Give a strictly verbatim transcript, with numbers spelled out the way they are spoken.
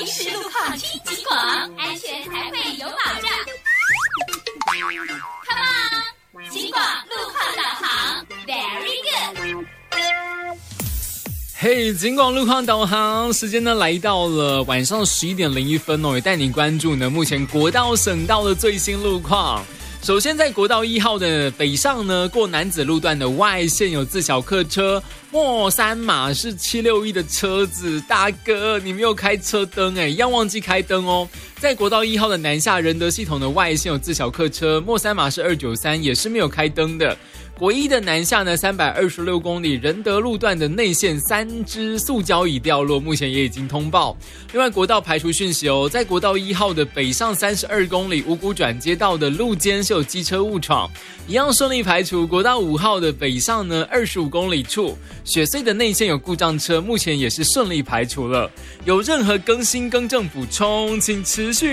临时路况听警广，安全才会有保障。Come on， 警广路况导航 ，Very good。 嘿，警广路况导航时间呢来到了晚上十一点零一分哦，也带你关注呢目前国道省道的最新路况。首先在国道一号的北上呢，过南子路段的外线有自小客车，末三码是七六一的车子，大哥你没有开车灯哎，一样忘记开灯哦。在国道一号的南下仁德系统的外线有自小客车，末三码是二九三，也是没有开灯的。国一的南下呢，三百二十六公里仁德路段的内线三只塑胶椅掉落，目前也已经通报。另外国道排除讯息哦，在国道一号的北上三十二公里五股转接道的路肩是有机车误闯，一样顺利排除。国道五号的北上呢二十五公里处雪隧的内线有故障车，目前也是顺利排除了。有任何更新更正补充，请持续